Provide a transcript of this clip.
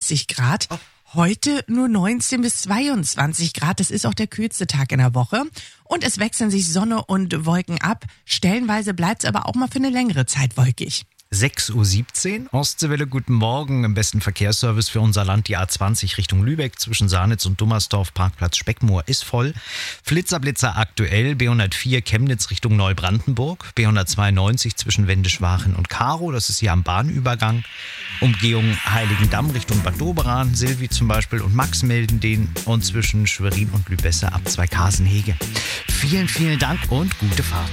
20 Grad. Heute nur 19 bis 22 Grad. Das ist auch der kühlste Tag in der Woche. Und es wechseln sich Sonne und Wolken ab. Stellenweise bleibt es aber auch mal für eine längere Zeit wolkig. 6.17 Uhr, Ostseewelle, guten Morgen. Im besten Verkehrsservice für unser Land, die A20 Richtung Lübeck zwischen Sanitz und Dummersdorf, Parkplatz Speckmoor ist voll. Flitzer aktuell, B104 Chemnitz Richtung Neubrandenburg, B192 zwischen Wendischwachen und Karow, das ist hier am Bahnübergang. Umgehung Heiligendamm Richtung Bad Doberan, Silvi zum Beispiel und Max melden den und zwischen Schwerin und Lübesse ab 2 Kasenhege. Vielen Dank und gute Fahrt.